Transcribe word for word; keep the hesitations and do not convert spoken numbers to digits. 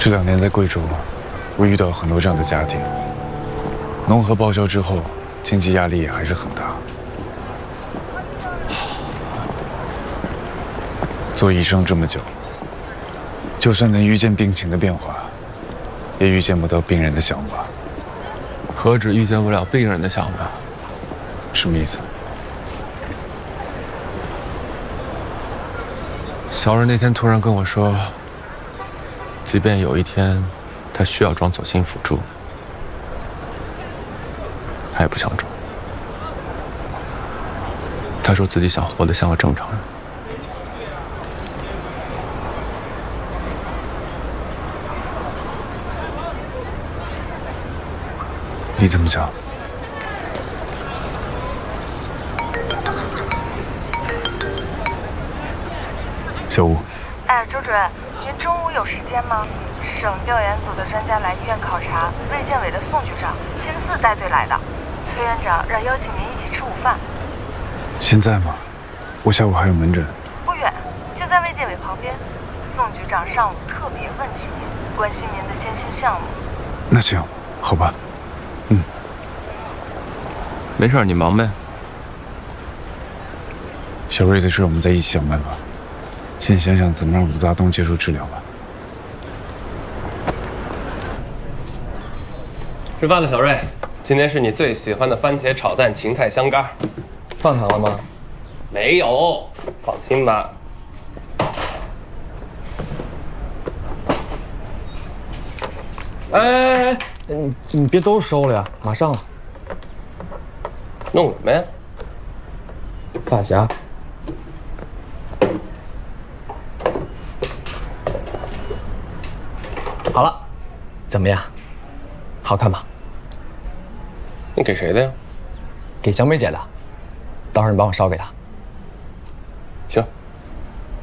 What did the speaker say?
这两年在贵州，我遇到很多这样的家庭，农合报销之后，经济压力也还是很大。做医生这么久，就算能预见病情的变化，也预见不到病人的想法。 何止预见不了病人的想法？ 什么意思？ 小蕊那天突然跟我说，即便有一天他需要装左心辅助，他也不想装。他说自己想活得像个正常人。 你怎么想？小吴， 哎，周主任，您中午有时间吗？省调研组的专家来医院考察，卫健委的宋局长亲自带队来的。崔院长让邀请您一起吃午饭。 现在吗？我下午还有门诊。 不远，就在卫健委旁边。宋局长上午特别问起您，关心您的先新项目。 那行，好吧。嗯， 没事，你忙呗。 小瑞的事我们再一起想办法。先想想怎么让鲁大东接受治疗吧。 吃饭了，小瑞。今天是你最喜欢的番茄炒蛋芹菜香干。 放糖了吗？ 没有，放心吧。 哎哎哎，你你别都收了呀，马上了。 弄什么呀？ 发夹。好了，怎么样？好看吧？ 你给谁的呀？ 给小美姐的，到时候你帮我捎给她。 行。